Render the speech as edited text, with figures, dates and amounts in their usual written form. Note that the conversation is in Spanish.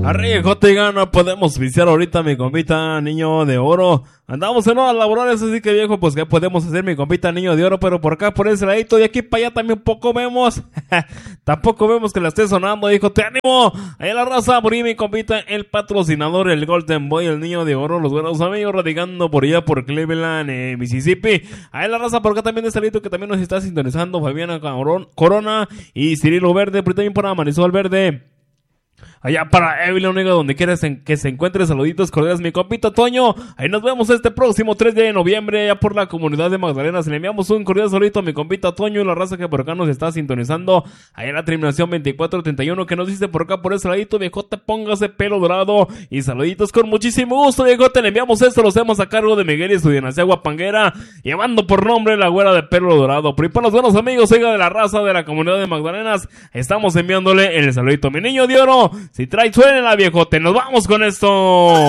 Arre, Jote y Gana, podemos viciar ahorita mi compita Niño de Oro. Andamos en horas laborales, así que viejo, pues ¿qué podemos hacer mi compita Niño de Oro? Pero por acá, por ese ladito, y aquí para allá también poco vemos. Tampoco vemos que la esté sonando, hijo, te animo. Ahí en la raza, por ahí mi compita, el patrocinador, el Golden Boy, el Niño de Oro, los buenos amigos, radicando por allá por Cleveland, Mississippi. Ahí en la raza, por acá también de este ladito que también nos está sintonizando Fabiana Corona y Cirilo Verde, pero también para Marisol Verde. Allá para Evelyn Onega, donde quieras que se encuentre, saluditos cordiales, mi compito Toño. Ahí nos vemos este próximo 3 de noviembre, allá por la comunidad de Magdalena. Le enviamos un cordial saludito a mi compita Toño y la raza que por acá nos está sintonizando. Allá en la terminación 2431, que nos dice por acá por ese ladito, viejote, póngase pelo dorado. Y saluditos con muchísimo gusto, viejote. Le enviamos esto, lo hacemos a cargo de Miguel y su dinastía guapanguera, llevando por nombre la güera de pelo dorado. Por ahí para los buenos amigos, oiga, de la raza de la comunidad de Magdalenas, estamos enviándole el saludito. Mi Niño de Oro, si trae, suénela, viejote. Nos vamos con esto.